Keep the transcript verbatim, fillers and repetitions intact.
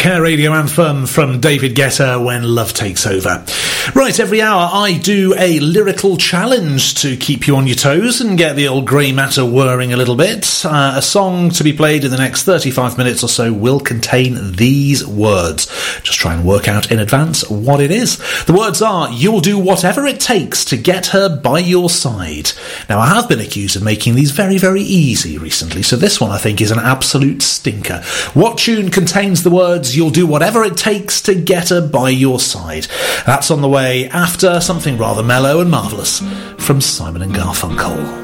Care Radio anthem from David Guetta, When Love Takes Over. Right, every hour I do a lyrical challenge to keep you on your toes and get the old grey matter whirring a little bit. Uh, a song to be played in the next thirty-five minutes or so will contain these words. Just try and work out in advance what it is. The words are, you'll do whatever it takes to get her by your side. Now, I have been accused of making these very, very easy recently, so this one I think is an absolute stinker. What tune contains the words, you'll do whatever it takes to get her by your side? That's on the way after something rather mellow and marvellous from Simon and Garfunkel.